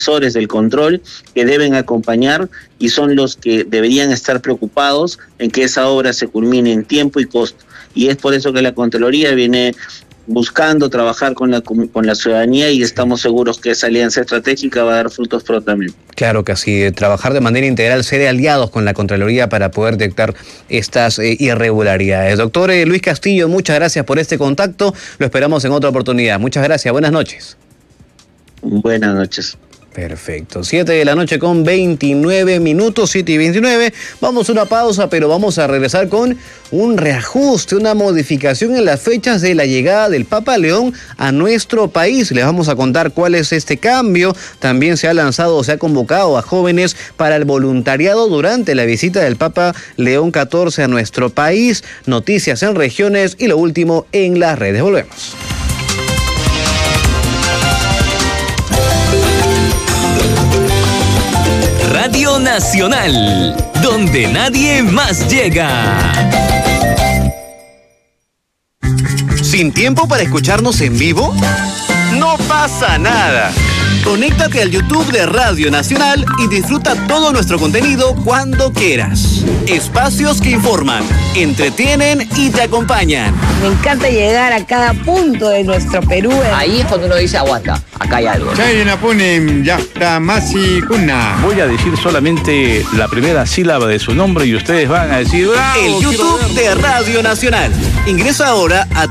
del control que deben acompañar y son los que deberían estar preocupados en que esa obra se culmine en tiempo y costo. Y es por eso que la Contraloría viene buscando trabajar con la ciudadanía y estamos seguros que esa alianza estratégica va a dar frutos prontamente. Claro que sí, trabajar de manera integral, ser aliados con la Contraloría para poder detectar estas irregularidades. Doctor Luis Castillo, muchas gracias por este contacto, lo esperamos en otra oportunidad. Muchas gracias, buenas noches. Buenas noches. Perfecto, 7:29 PM, 7:29. Vamos a una pausa, pero vamos a regresar con un reajuste, una modificación en las fechas de la llegada del Papa León a nuestro país. Les vamos a contar cuál es este cambio. También se ha convocado a jóvenes para el voluntariado durante la visita del Papa León XIV a nuestro país. Noticias en regiones y lo último en las redes. Volvemos. Radio Nacional, donde nadie más llega. ¿Sin tiempo para escucharnos en vivo? No pasa nada. Conéctate al YouTube de Radio Nacional y disfruta todo nuestro contenido cuando quieras. Espacios que informan, entretienen y te acompañan. Me encanta llegar a cada punto de nuestro Perú. Ahí es cuando uno dice aguanta, acá hay algo. Voy a decir solamente la primera sílaba de su nombre y ustedes van a decir ¡bravo! El YouTube de Radio Nacional. Ingresa ahora a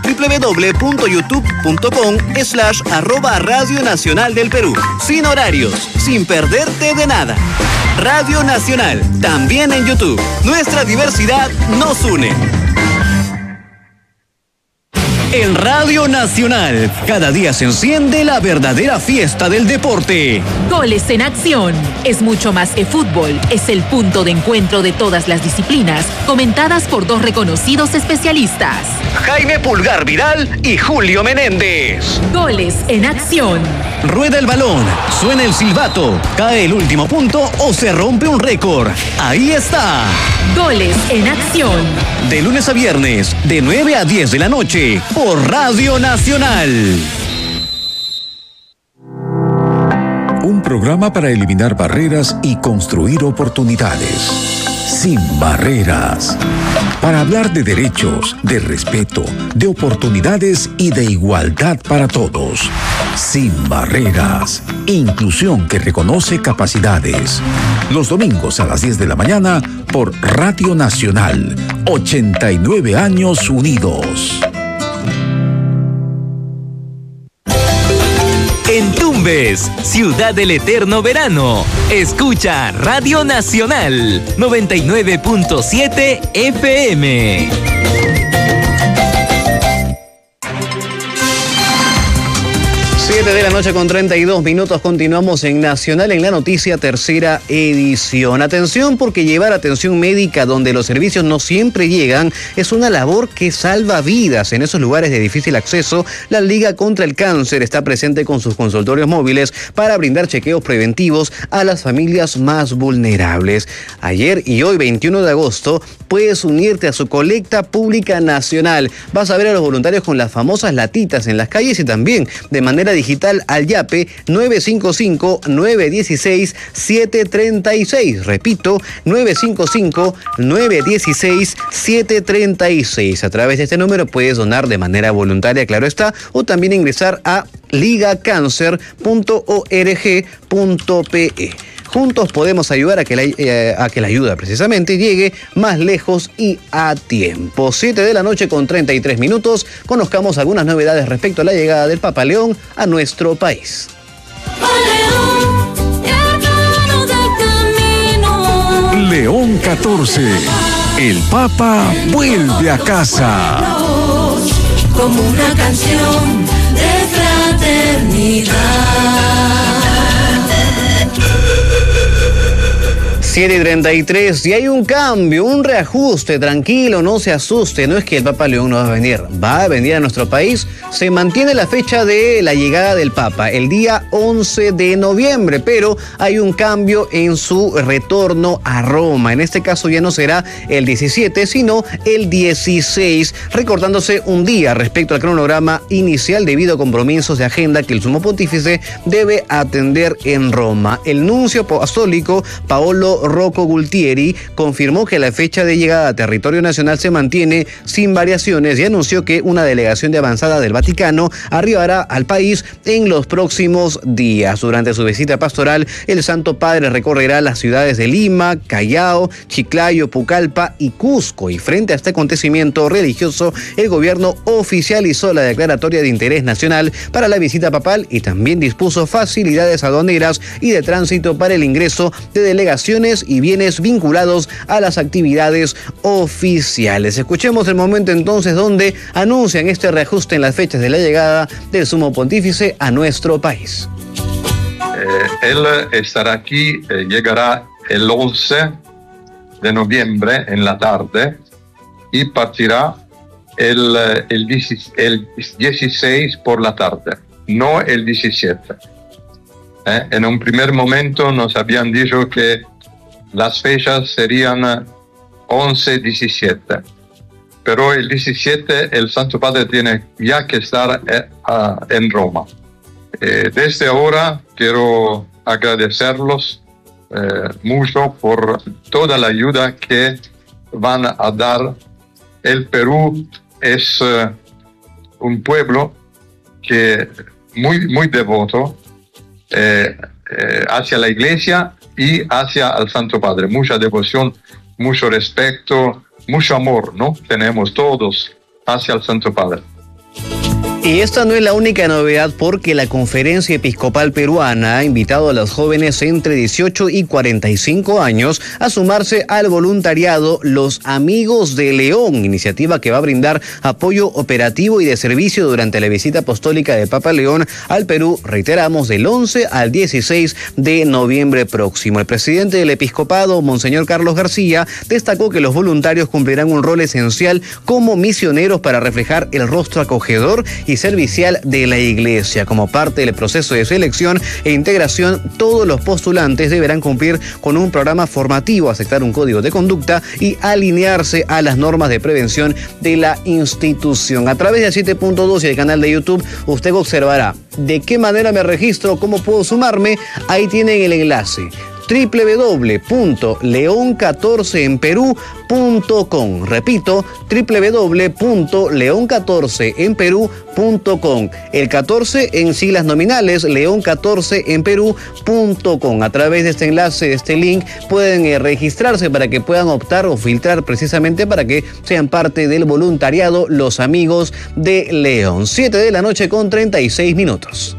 www.youtube.com/@Radio Nacional del Perú. Sin horarios, sin perderte de nada. Radio Nacional, también en YouTube. Nuestra diversidad nos une. En Radio Nacional, cada día se enciende la verdadera fiesta del deporte. Goles en acción. Es mucho más que fútbol. Es el punto de encuentro de todas las disciplinas, comentadas por dos reconocidos especialistas. Jaime Pulgar Vidal y Julio Menéndez. Goles en acción. Rueda el balón, suena el silbato, cae el último punto o se rompe un récord. Ahí está. Goles en acción. De lunes a viernes, de 9 a 10 de la noche, por Radio Nacional. Un programa para eliminar barreras y construir oportunidades. Sin barreras. Para hablar de derechos, de respeto, de oportunidades y de igualdad para todos. Sin barreras. Inclusión que reconoce capacidades. Los domingos a las 10 de la mañana por Radio Nacional. 89 años unidos. En Tumbes, ciudad del eterno verano. Escucha Radio Nacional 99.7 FM. 7:32 PM. Continuamos en Nacional en la noticia, tercera edición. Atención, porque llevar atención médica donde los servicios no siempre llegan es una labor que salva vidas. En esos lugares de difícil acceso, la Liga contra el Cáncer está presente con sus consultorios móviles para brindar chequeos preventivos a las familias más vulnerables. Ayer y hoy, 21 de agosto, puedes unirte a su colecta pública nacional. Vas a ver a los voluntarios con las famosas latitas en las calles y también de manera digital al YAPE 955-916-736. Repito, 955-916-736. A través de este número puedes donar de manera voluntaria, claro está, o también ingresar a ligacancer.org.pe. Juntos podemos ayudar a que la ayuda precisamente llegue más lejos y a tiempo. 7:33 PM. Conozcamos algunas novedades respecto a la llegada del Papa León a nuestro país. León XIV. El Papa vuelve a casa. Como una canción de fraternidad. 7:33, y hay un cambio, un reajuste, tranquilo, no se asuste, no es que el Papa León no va a venir a nuestro país. Se mantiene la fecha de la llegada del Papa, el día 11 de noviembre, pero hay un cambio en su retorno a Roma. En este caso ya no será el 17, sino el 16, recortándose un día respecto al cronograma inicial debido a compromisos de agenda que el sumo pontífice debe atender en Roma. El nuncio apostólico Paolo Rocco Gualtieri confirmó que la fecha de llegada a territorio nacional se mantiene sin variaciones y anunció que una delegación de avanzada del Vaticano arribará al país en los próximos días. Durante su visita pastoral, el Santo Padre recorrerá las ciudades de Lima, Callao, Chiclayo, Pucallpa y Cusco. Y frente a este acontecimiento religioso, el gobierno oficializó la declaratoria de interés nacional para la visita papal y también dispuso facilidades aduaneras y de tránsito para el ingreso de delegaciones y bienes vinculados a las actividades oficiales. Escuchemos el momento entonces donde anuncian este reajuste en las fechas de la llegada del sumo pontífice a nuestro país. Él estará aquí, llegará el 11 de noviembre en la tarde y partirá el 16 por la tarde, no el 17. En un primer momento nos habían dicho que las fechas serían 11-17, pero el 17 el Santo Padre tiene ya que estar en Roma. Desde ahora quiero agradecerlos mucho por toda la ayuda que van a dar. El Perú es un pueblo que muy devoto hacia la Iglesia y hacia el Santo Padre. Mucha devoción, mucho respeto, mucho amor, ¿no? Tenemos todos hacia el Santo Padre. Y esta no es la única novedad, porque la Conferencia Episcopal Peruana ha invitado a los jóvenes entre 18 y 45 años a sumarse al voluntariado Los Amigos de León, iniciativa que va a brindar apoyo operativo y de servicio durante la visita apostólica de Papa León al Perú, reiteramos, del 11 al 16 de noviembre próximo. El presidente del Episcopado, Monseñor Carlos García, destacó que los voluntarios cumplirán un rol esencial como misioneros para reflejar el rostro acogedor y servicial de la Iglesia. Como parte del proceso de selección e integración, todos los postulantes deberán cumplir con un programa formativo, aceptar un código de conducta y alinearse a las normas de prevención de la institución. A través de 7.2 y el canal de YouTube, usted observará de qué manera me registro, cómo puedo sumarme. Ahí tienen el enlace: www.leon14enperú.com. Repito, www.leon14enperú.com. El 14 en siglas nominales, leon14enperú.com. A través de este enlace, de este link, pueden registrarse para que puedan optar o filtrar precisamente para que sean parte del voluntariado Los Amigos de León. 7:36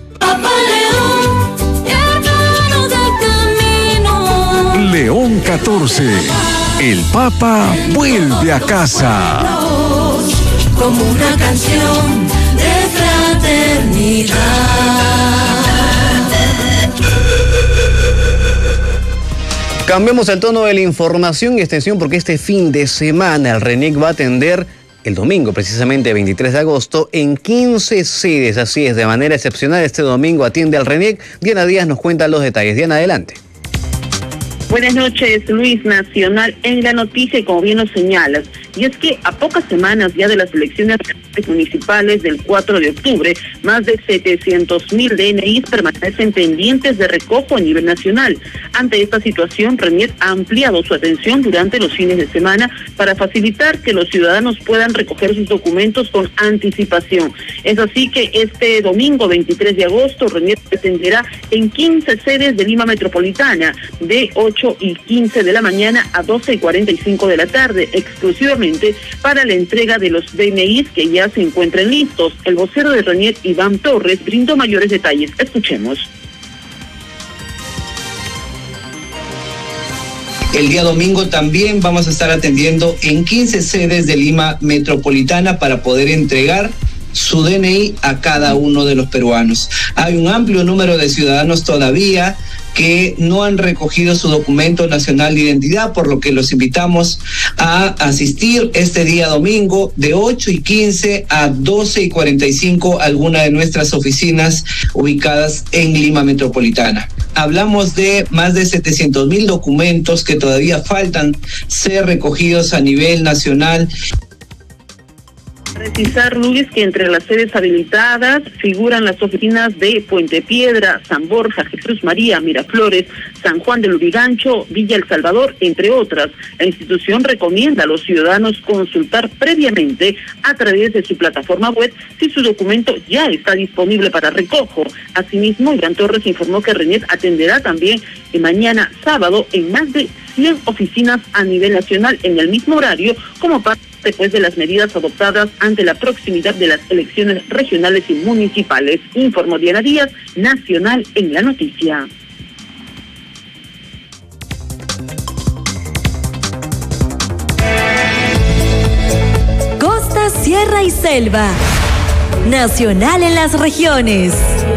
León 14. El Papa vuelve a casa. Como una canción de fraternidad. Cambiamos el tono de la información y extensión, porque este fin de semana el RENIEC va a atender el domingo, precisamente 23 de agosto, en 15 sedes. Así es, de manera excepcional, este domingo atiende al RENIEC. Diana Díaz nos cuenta los detalles. Diana, adelante. Buenas noches, Luis. Nacional en la noticia, y como bien nos señalas, y es que a pocas semanas ya de las elecciones municipales del 4 de octubre, más de 700,000 DNIs permanecen pendientes de recojo a nivel nacional. Ante esta situación, RENIEC ha ampliado su atención durante los fines de semana para facilitar que los ciudadanos puedan recoger sus documentos con anticipación. Es así que este domingo 23 de agosto, RENIEC atenderá en 15 sedes de Lima Metropolitana, de 8:15 de la mañana a 12:45 de la tarde, exclusivamente para la entrega de los DNIs que ya se encuentran listos. El vocero de RENIEC, Iván Torres, brindó mayores detalles. Escuchemos. El día domingo también vamos a estar atendiendo en 15 sedes de Lima Metropolitana para poder entregar su DNI a cada uno de los peruanos. Hay un amplio número de ciudadanos todavía que no han recogido su documento nacional de identidad, por lo que los invitamos a asistir este día domingo de 8:15 a 12:45 a alguna de nuestras oficinas ubicadas en Lima Metropolitana. Hablamos de más de 700,000 documentos que todavía faltan ser recogidos a nivel nacional. Precisar, Luis, que entre las sedes habilitadas figuran las oficinas de Puente Piedra, San Borja, Jesús María, Miraflores, San Juan del Lurigancho, Villa El Salvador, entre otras. La institución recomienda a los ciudadanos consultar previamente a través de su plataforma web si su documento ya está disponible para recojo. Asimismo, Iván Torres informó que RENIEC atenderá también mañana sábado en más de 100 oficinas a nivel nacional en el mismo horario como parte después de las medidas adoptadas ante la proximidad de las elecciones regionales y municipales. Informó Diana Díaz, Nacional en la Noticia. Costa, Sierra y Selva. Nacional en las regiones.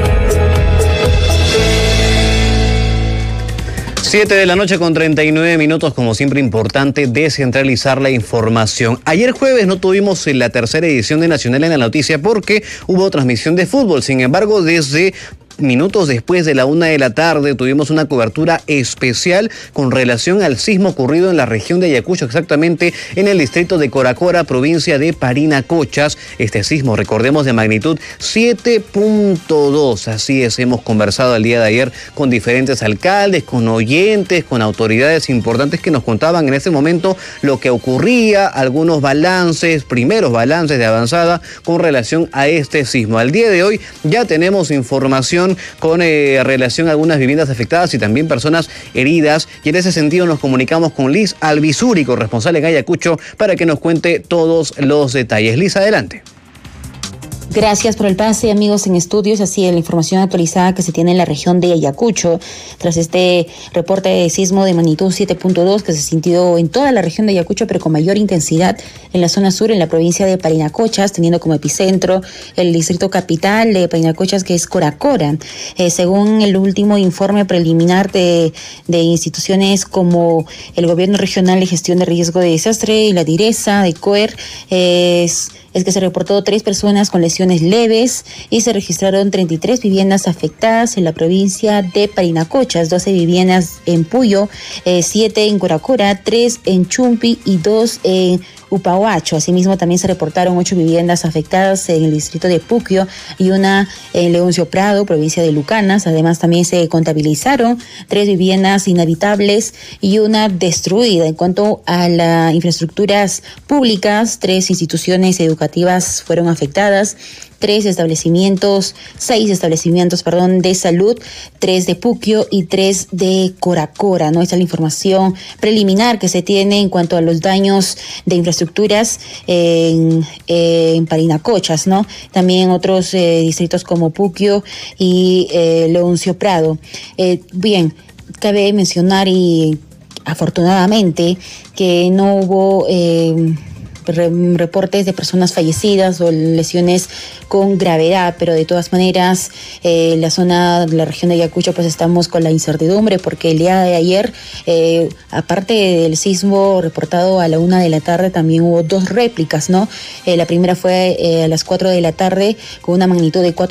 7:39 p.m, como siempre importante descentralizar la información. Ayer jueves no tuvimos la tercera edición de Nacional en la Noticia porque hubo transmisión de fútbol. Sin embargo, desde minutos después de la 1:00 p.m. tuvimos una cobertura especial con relación al sismo ocurrido en la región de Ayacucho, exactamente en el distrito de Coracora, provincia de Parinacochas. Este sismo, recordemos, de magnitud 7.2. Así es, hemos conversado el día de ayer con diferentes alcaldes, con oyentes, con autoridades importantes que nos contaban en ese momento lo que ocurría, algunos balances, primeros balances de avanzada con relación a este sismo. Al día de hoy ya tenemos información con relación a algunas viviendas afectadas y también personas heridas, y en ese sentido nos comunicamos con Liz Albizuri, corresponsal en Ayacucho, para que nos cuente todos los detalles. Liz, adelante. Gracias por el pase, amigos en estudios. Así es la información actualizada que se tiene en la región de Ayacucho tras este reporte de sismo de magnitud 7.2 que se sintió en toda la región de Ayacucho, pero con mayor intensidad en la zona sur, en la provincia de Parinacochas, teniendo como epicentro el distrito capital de Parinacochas, que es Coracora. Según el último informe preliminar de instituciones como el Gobierno Regional de Gestión de Riesgo de Desastre y la DIRESA de COER, es que se reportó 3 personas con lesiones leves y se registraron 33 viviendas afectadas en la provincia de Parinacochas, 12 viviendas en Puyo, 7 en Coracora, 3 en Chumpi y 2 en Upahuacho. Asimismo, también se reportaron 8 viviendas afectadas en el distrito de Puquio y una en Leoncio Prado, provincia de Lucanas. Además, también se contabilizaron 3 viviendas inhabitables y una destruida. En cuanto a las infraestructuras públicas, 3 instituciones educativas fueron afectadas, 6 establecimientos de salud, 3 de Puquio y 3 de Coracora, ¿no? Esta es la información preliminar que se tiene en cuanto a los daños de infraestructuras en Parinacochas, ¿no? También otros distritos como Puquio y Leoncio Prado. Bien, cabe mencionar y afortunadamente que no hubo reportes de personas fallecidas o lesiones con gravedad, pero de todas maneras la zona de la región de Ayacucho pues estamos con la incertidumbre, porque el día de ayer aparte del sismo reportado a la 1:00 p.m. también hubo 2 réplicas, ¿no? La primera fue a las 4:00 p.m. con una magnitud de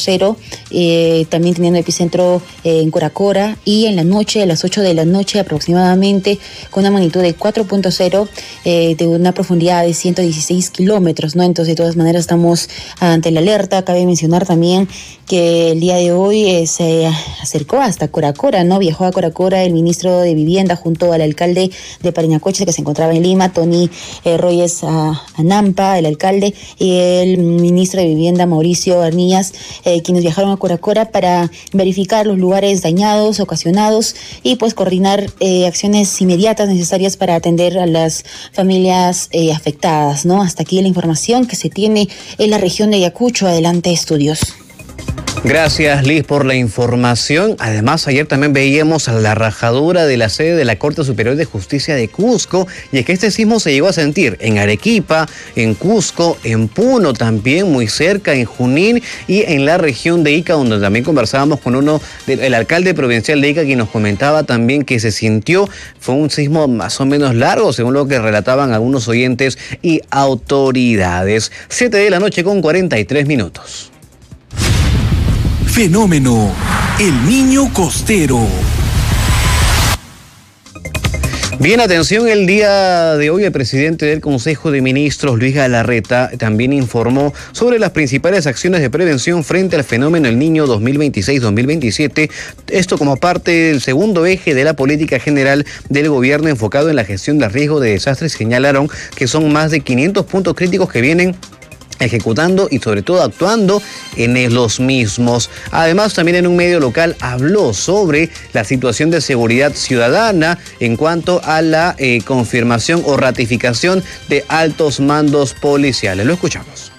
4.0, también teniendo epicentro en Coracora, y en la noche, a las 8:00 p.m. aproximadamente, con una magnitud de 4.0 de una profundidad de 116 kilómetros, ¿no? Entonces, de todas maneras, estamos ante la alerta. Cabe mencionar también que el día de hoy se acercó hasta Coracora, ¿no? Viajó a Coracora el ministro de Vivienda junto al alcalde de Parinacochas, que se encontraba en Lima, Tony Royes Anampa, el alcalde, y el ministro de Vivienda, Mauricio Arnillas, quienes viajaron a Coracora para verificar los lugares dañados, ocasionados, y pues coordinar acciones inmediatas necesarias para atender a las familias afectadas, ¿no? Hasta aquí la información que se tiene en la región de Ayacucho. Adelante, estudios. Gracias, Liz, por la información. Además, ayer también veíamos la rajadura de la sede de la Corte Superior de Justicia de Cusco, y es que este sismo se llegó a sentir en Arequipa, en Cusco, en Puno también, muy cerca, en Junín y en la región de Ica, donde también conversábamos con el alcalde provincial de Ica, quien nos comentaba también que se sintió, fue un sismo más o menos largo, según lo que relataban algunos oyentes y autoridades. 7:43 p.m. Fenómeno, el niño costero. Bien, atención, el día de hoy el presidente del Consejo de Ministros, Luis Galarreta, también informó sobre las principales acciones de prevención frente al fenómeno El Niño 2026-2027, esto como parte del segundo eje de la política general del gobierno enfocado en la gestión del riesgo de desastres. Señalaron que son más de 500 puntos críticos que vienen ejecutando y sobre todo actuando en los mismos. Además, también en un medio local habló sobre la situación de seguridad ciudadana en cuanto a la confirmación o ratificación de altos mandos policiales. Lo escuchamos.